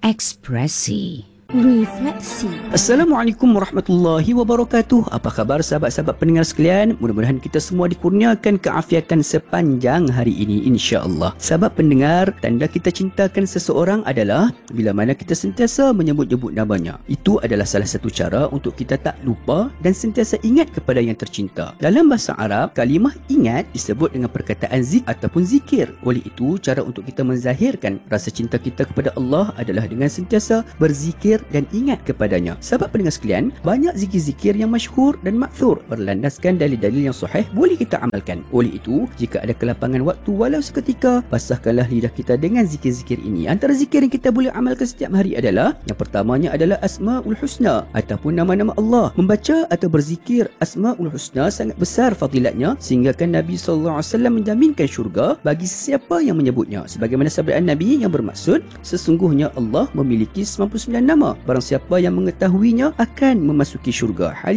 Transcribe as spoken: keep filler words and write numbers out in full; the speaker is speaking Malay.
Ekspresi Refleksi. Assalamualaikum warahmatullahi wabarakatuh. Apa khabar sahabat-sahabat pendengar sekalian? Mudah-mudahan kita semua dikurniakan keafiatan sepanjang hari ini, insya-Allah. Sahabat pendengar, tanda kita cintakan seseorang adalah bila mana kita sentiasa menyebut-nyebut namanya. Itu adalah salah satu cara untuk kita tak lupa dan sentiasa ingat kepada yang tercinta. Dalam bahasa Arab, kalimah ingat disebut dengan perkataan zik ataupun zikir. Oleh itu, cara untuk kita menzahirkan rasa cinta kita kepada Allah adalah dengan sentiasa berzikir dan ingat kepadanya. Sahabat pendengar sekalian, banyak zikir-zikir yang masyhur dan makthur berlandaskan dalil-dalil yang sahih boleh kita amalkan. Oleh itu, jika ada kelapangan waktu walau seketika, basahkanlah lidah kita dengan zikir-zikir ini. Antara zikir yang kita boleh amalkan setiap hari adalah, yang pertamanya adalah Asmaul Husna ataupun nama-nama Allah. Membaca atau berzikir Asmaul Husna sangat besar fadilatnya sehingga kan Nabi sallallahu alaihi wasallam menjaminkan syurga bagi sesiapa yang menyebutnya. Sebagaimana sabda Nabi yang bermaksud, sesungguhnya Allah memiliki sembilan puluh sembilan nama. Barang siapa yang mengetahuinya akan memasuki syurga. Hal